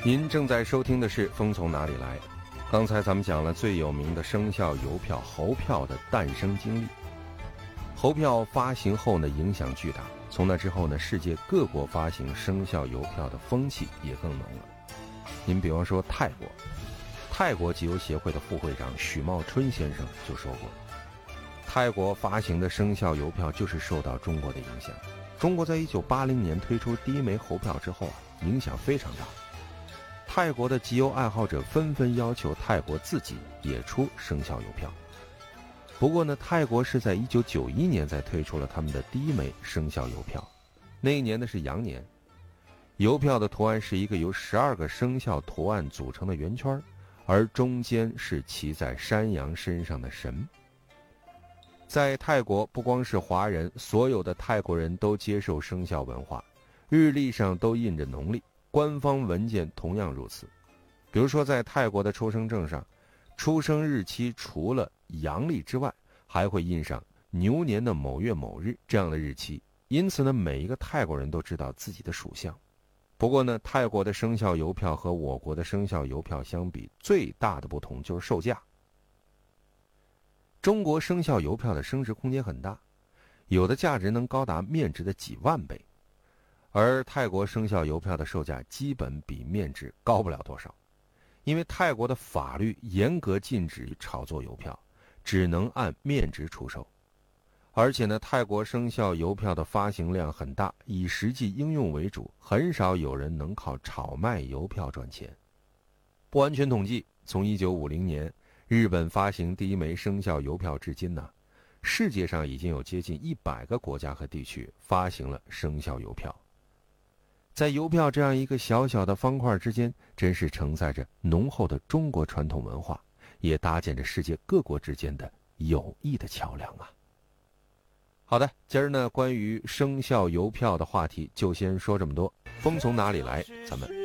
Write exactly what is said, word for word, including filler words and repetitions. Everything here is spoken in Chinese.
您正在收听的是《风从哪里来》。刚才咱们讲了最有名的生肖邮票猴票的诞生经历。猴票发行后呢，影响巨大。从那之后呢，世界各国发行生肖邮票的风气也更浓了。您比方说泰国，泰国集邮协会的副会长许茂春先生就说过，泰国发行的生肖邮票就是受到中国的影响。中国在一九八零年推出第一枚猴票之后啊，影响非常大。泰国的集邮爱好者纷纷要求泰国自己也出生肖邮票。不过呢，泰国是在一九九一年才推出了他们的第一枚生肖邮票，那一年呢是羊年。邮票的图案是一个由十二个生肖图案组成的圆圈，而中间是骑在山羊身上的神。在泰国，不光是华人，所有的泰国人都接受生肖文化，日历上都印着农历，官方文件同样如此。比如说在泰国的出生证上，出生日期除了阳历之外，还会印上牛年的某月某日这样的日期，因此呢，每一个泰国人都知道自己的属相。不过呢，泰国的生肖邮票和我国的生肖邮票相比，最大的不同就是售价。中国生肖邮票的升值空间很大，有的价值能高达面值的几万倍，而泰国生肖邮票的售价基本比面值高不了多少，因为泰国的法律严格禁止炒作邮票，只能按面值出售。而且呢，泰国生肖邮票的发行量很大，以实际应用为主，很少有人能靠炒卖邮票赚钱。不完全统计，从一九五零年日本发行第一枚生肖邮票至今呢，世界上已经有接近一百个国家和地区发行了生肖邮票。在邮票这样一个小小的方块之间，真是承载着浓厚的中国传统文化，也搭建着世界各国之间的友谊的桥梁啊。好的，今儿呢，关于生肖邮票的话题就先说这么多。风从哪里来，咱们